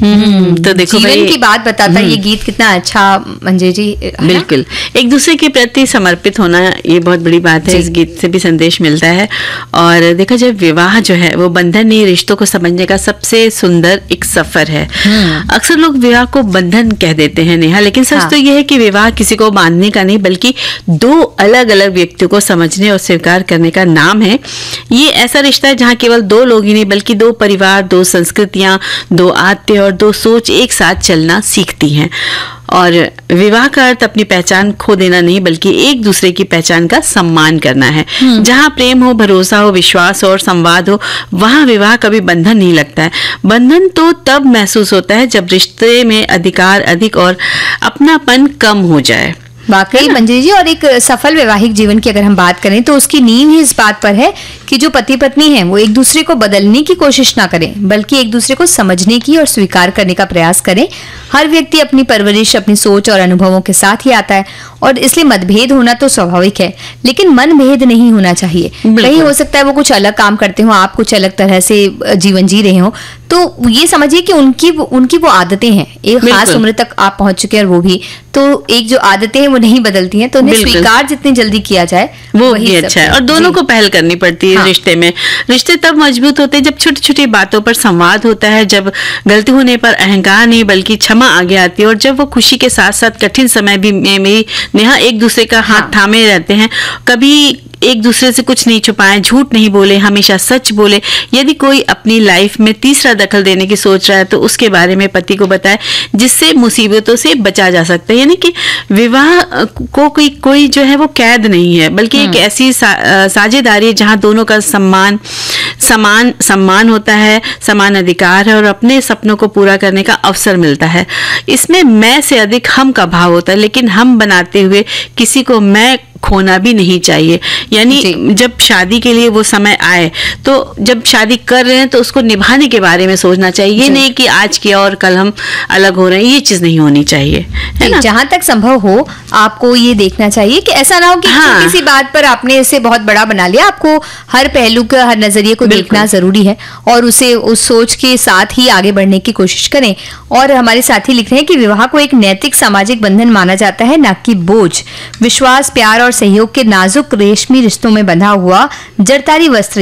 तो देखो जीवन की बात बताता है ये गीत कितना अच्छा मंजरी जी। बिल्कुल, एक दूसरे के प्रति समर्पित होना ये बहुत बड़ी बात है, इस गीत से भी संदेश मिलता है। और देखा जाए विवाह जो है वो बंधन नहीं, रिश्तों को समझने का सबसे सुंदर एक सफर है। अक्सर लोग विवाह को बंधन कह देते हैं नेहा, लेकिन सच तो ये है कि विवाह किसी को बांधने का नहीं बल्कि दो अलग अलग व्यक्तियों को समझने और स्वीकार करने का नाम है। ये ऐसा रिश्ता है जहाँ केवल दो लोग ही नहीं बल्कि दो परिवार, दो संस्कृतियां, दो आत्ते और दो सोच एक साथ चलना सीखती हैं। और विवाह का अर्थ अपनी पहचान खो देना नहीं बल्कि एक दूसरे की पहचान का सम्मान करना है। जहाँ प्रेम हो, भरोसा हो, विश्वास हो और संवाद हो, वहाँ विवाह कभी बंधन नहीं लगता है। बंधन तो तब महसूस होता है जब रिश्ते में अधिकार अधिक और अपनापन कम हो जाए। वाकई मंजरी जी, और एक सफल वैवाहिक जीवन की अगर हम बात करें तो उसकी नींव ही इस बात पर है कि जो पति पत्नी हैं वो एक दूसरे को बदलने की कोशिश ना करें बल्कि एक दूसरे को समझने की और स्वीकार करने का प्रयास करें। हर व्यक्ति अपनी परवरिश, अपनी सोच और अनुभवों के साथ ही आता है और इसलिए मतभेद होना तो स्वाभाविक है, लेकिन मनभेद नहीं होना चाहिए। कहीं हो सकता है वो कुछ अलग काम करते हो, आप कुछ अलग तरह से जीवन जी रहे हो, तो ये समझिए कि उनकी वो आदतें हैं, एक खास उम्र तक आप पहुंच चुके हैं और वो भी, तो एक जो आदतें हैं वो नहीं बदलती हैं, तो उन्हें स्वीकार जितनी जल्दी किया जाए वो ही अच्छा है। और दोनों को पहल करनी पड़ती है। रिश्ते में, रिश्ते तब मजबूत होते हैं जब छोटी छोटी बातों पर संवाद होता है, जब गलती होने पर अहंकार नहीं बल्कि क्षमा आगे आती है, और जब वो खुशी के साथ साथ कठिन समय भी में नेहा एक दूसरे का हाथ थामे रहते हैं। कभी एक दूसरे से कुछ नहीं छुपाएं, झूठ नहीं बोले, हमेशा सच बोले। यदि कोई अपनी लाइफ में तीसरा दखल देने की सोच रहा है तो उसके बारे में पति को बताएं, जिससे मुसीबतों से बचा जा सकता है। यानी कि विवाह को कोई जो है वो कैद नहीं है बल्कि एक ऐसी साझेदारी है जहां दोनों का सम्मान होता है, समान अधिकार है और अपने सपनों को पूरा करने का अवसर मिलता है। इसमें मैं से अधिक हम का भाव होता है, लेकिन हम बनाते हुए किसी को मैं खोना भी नहीं चाहिए। यानी जब शादी के लिए वो समय आए तो जब शादी कर रहे हैं तो उसको निभाने के बारे में सोचना चाहिए। ये नहीं कि आज किया और कल हम अलग हो रहे हैं, ये चीज नहीं होनी चाहिए, है ना। जहां तक संभव हो आपको ये देखना चाहिए कि ऐसा ना हो कि किसी बात पर आपने इसे बहुत बड़ा बना लिया। आपको हर पहलू का, हर नजरिए को देखना जरूरी है और उसे उस सोच के साथ ही आगे बढ़ने की कोशिश करें। और हमारे साथी लिख रहे हैं कि विवाह को एक नैतिक सामाजिक बंधन माना जाता है, ना कि बोझ। विश्वास, प्यार और सहयोग के नाजुक रेशमी रिश्तों में बंधा हुआ जरतारी वस्त्र